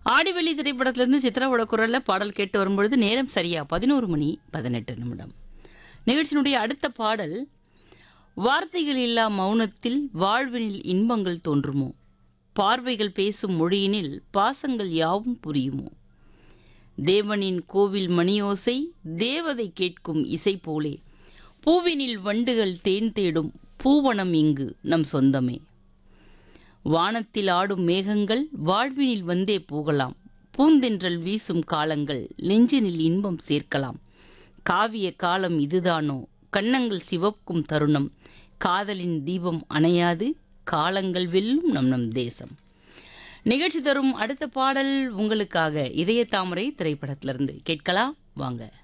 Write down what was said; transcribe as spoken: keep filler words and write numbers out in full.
ஆடிவெள்ளி திரைப்படத்திலிருந்து சித்ராவோட குரல்ல பாடல் கேட்டு வரும்பொழுது நேரம் சரியா பதினோரு மணி பதினெட்டு நிமிடம். நிகழ்ச்சியினுடைய அடுத்த பாடல், வார்த்தைகள் இல்லா மௌனத்தில் வாழ்வினில் இன்பங்கள் தோன்றுமோ, பார்வைகள் பேசும் மொழியினில் பாசங்கள் யாவும் புரியுமோ, தேவனின் கோவில் மணியோசை தேவதை கேட்கும் இசை போலே, பூவினில் வண்டுகள் தேன் தேடும் பூவனம் இங்கு நம் சொந்தமே, வானத்தில் ஆடும் மேகங்கள் வாழ்வினில் வந்தே போகலாம், பூந்தென்றல் வீசும் காலங்கள் நெஞ்சினில் இன்பம் சேர்க்கலாம், காவிய காலம் இதுதானோ கண்ணங்கள் சிவக்கும் தருணம், காதலின் தீபம் அணையாது காலங்கள் வெல்லும் நம் நம் தேசம். நிகழ்ச்சி தரும் அடுத்த பாடல் உங்களுக்காக இதய தாமரை திரைப்படத்திலிருந்து கேட்கலாம் வாங்க.